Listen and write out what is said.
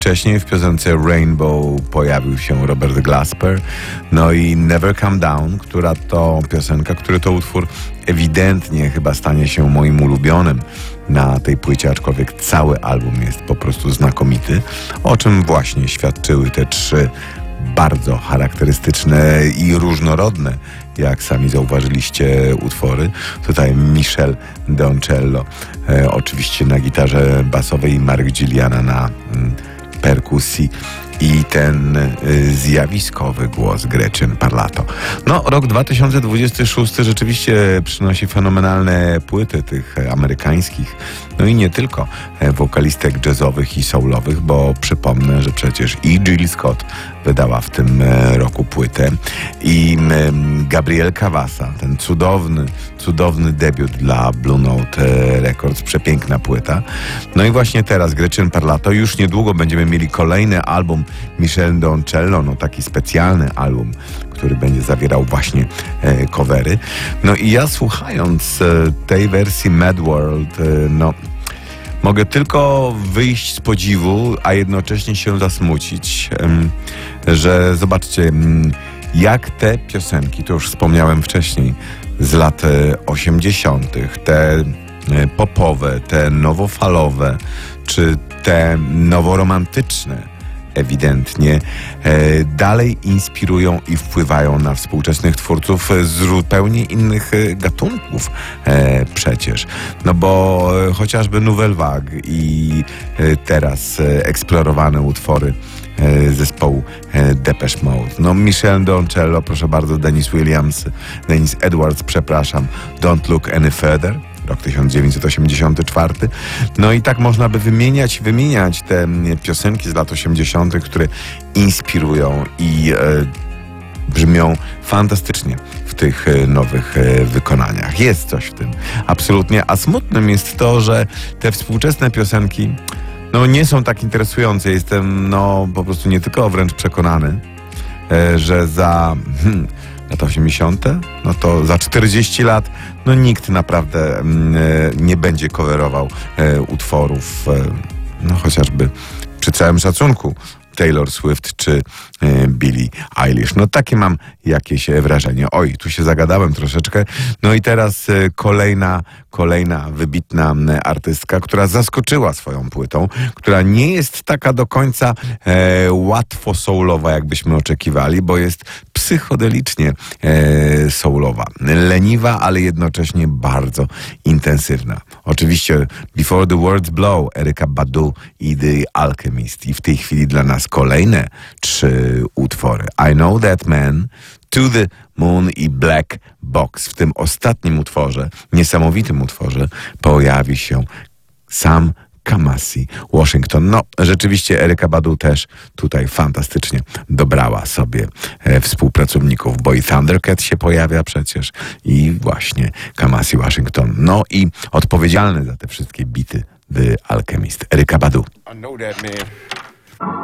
Wcześniej w piosence Rainbow pojawił się Robert Glasper, no i Never Come Down, która to piosenka, który to utwór ewidentnie chyba stanie się moim ulubionym na tej płycie, aczkolwiek cały album jest po prostu znakomity, o czym właśnie świadczyły te trzy bardzo charakterystyczne i różnorodne, jak sami zauważyliście, utwory. Tutaj Michel Deoncello, oczywiście na gitarze basowej, Mark Gilliana na perkusji i ten zjawiskowy głos Gretchen Parlato. No, rok 2026 rzeczywiście przynosi fenomenalne płyty tych amerykańskich, no i nie tylko wokalistek jazzowych i soulowych, bo przypomnę, że przecież i Jill Scott wydała w tym roku płytę i Gabriel Cavassa, ten cudowny debiut dla Blue Note Records, przepiękna płyta. No i właśnie teraz Gretchen Parlato, już niedługo będziemy mieli kolejny album Michel Deoncello, no taki specjalny album, który będzie zawierał właśnie covery. No i ja słuchając tej wersji Mad World, no mogę tylko wyjść z podziwu, a jednocześnie się zasmucić, że zobaczcie, jak te piosenki, to już wspomniałem wcześniej, z lat 80., te popowe, te nowofalowe, czy te noworomantyczne, ewidentnie dalej inspirują i wpływają na współczesnych twórców z zupełnie innych gatunków przecież. No bo chociażby Nouvelle Vague i teraz eksplorowane utwory zespołu Depeche Mode. No Michel Deoncello, proszę bardzo, Dennis Edwards, Don't Look Any Further, rok 1984. No i tak można by wymieniać te piosenki z lat 80., które inspirują i brzmią fantastycznie w tych nowych wykonaniach. Jest coś w tym, absolutnie. A smutnym jest to, że te współczesne piosenki nie są tak interesujące. Jestem po prostu nie tylko wręcz przekonany, że za lata 80., no to za 40 lat nikt naprawdę nie będzie coverował utworów, chociażby przy całym szacunku Taylor Swift czy Billie Eilish. No takie mam jakieś wrażenie. Oj, tu się zagadałem troszeczkę. No i teraz kolejna wybitna artystka, która zaskoczyła swoją płytą, która nie jest taka do końca łatwo soulowa, jakbyśmy oczekiwali, bo jest psychodelicznie soulowa. Leniwa, ale jednocześnie bardzo intensywna. Oczywiście Before the Words Blow, Erykah Badu i The Alchemist. I w tej chwili dla nas kolejne 3 utwory. I Know That Man, To the Moon i Black Box. W tym ostatnim utworze, niesamowitym utworze, pojawi się sam Kamasi Washington. No, rzeczywiście Erykah Badu też tutaj fantastycznie dobrała sobie współpracowników, bo i Thundercat się pojawia przecież i właśnie Kamasi Washington. No i odpowiedzialny za te wszystkie bity The Alchemist, Erykah Badu. I know that man.